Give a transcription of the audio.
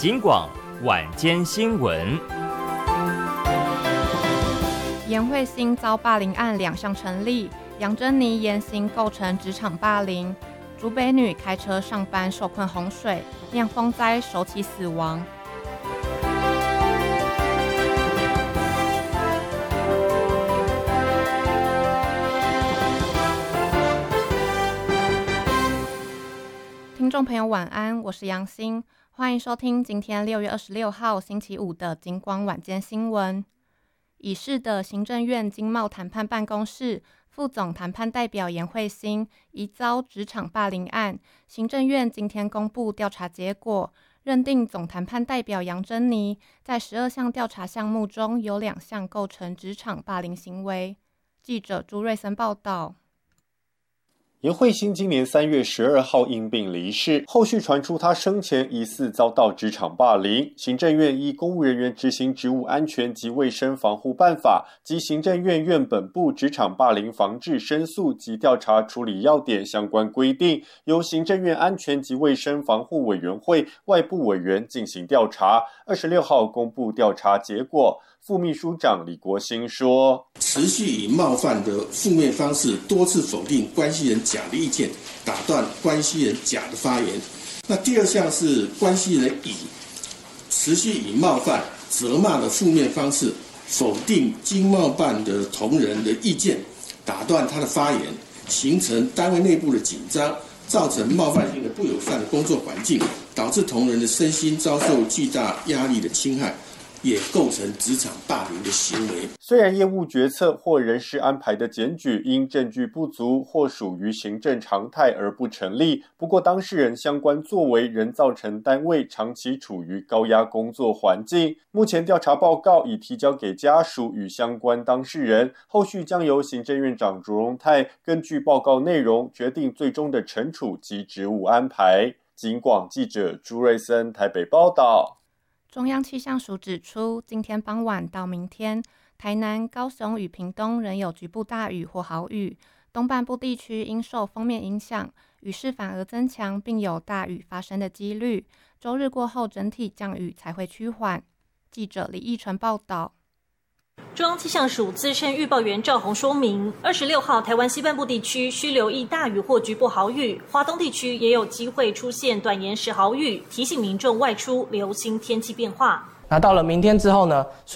警广晚间新闻。 颜慧欣遭霸凌案2项成立，杨珍妮言行构成职场霸凌，竹北女开车上班受困洪水，酿风灾首起死亡。听众朋友晚安，我是杨欣，欢迎收听今天6月26号星期五的警广晚间新闻。已逝的行政院经贸谈判办公室副总谈判代表颜慧欣疑遭职场霸凌案，行政院今天公布调查结果，认定总谈判代表杨珍妮在12项调查项目中有2项构成职场霸凌行为。记者朱瑞森报道。 颜慧欣今年3月12号因病离世，后续传出她生前疑似遭到职场霸凌。行政院依《公务人员执行职务安全及卫生防护办法》及行政院院本部职场霸凌防治申诉及调查处理要点相关规定，由行政院安全及卫生防护委员会外部委员进行调查。26号公布调查结果。副秘书长李国兴说， 持续以冒犯的负面方式多次否定关系人甲的意见，打断关系人甲的发言。那第2项是关系人乙持续以冒犯、责骂的负面方式否定经贸办的同仁的意见，打断他的发言，形成单位内部的紧张，造成冒犯性的不友善的工作环境，导致同仁的身心遭受巨大压力的侵害，也构成职场霸凌的行为。 虽然业务决策或人事安排的检举因证据不足或属于行政常态而不成立，不过当事人相关作为仍造成单位长期处于高压工作环境。目前调查报告已提交给家属与相关当事人，后续将由行政院长卓荣泰根据报告内容决定最终的惩处及职务安排。警广记者朱瑞森台北报道。 中央气象署指出，今天傍晚到明天，台南、高雄与屏东仍有局部大雨或豪雨，东半部地区因受锋面影响，雨势反而增强，并有大雨发生的几率。周日过后，整体降雨才会趋缓。记者李义纯报道。 中央气象署资深预报员赵宏说明，26号台湾西半部地区需留意大雨或局部豪雨，华东地区也有机会出现短延时豪雨，提醒民众外出留心天气变化。 那到了明天之后呢，